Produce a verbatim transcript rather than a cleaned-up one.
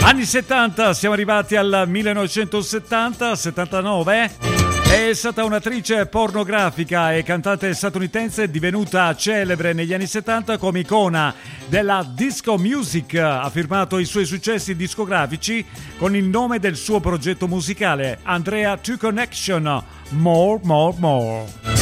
Anni settanta, siamo arrivati al millenovecentosettanta, settantanove. È stata un'attrice pornografica e cantante statunitense divenuta celebre negli anni settanta come icona della disco music. Ha firmato i suoi successi discografici con il nome del suo progetto musicale, Andrea Two Connection, More, More, More.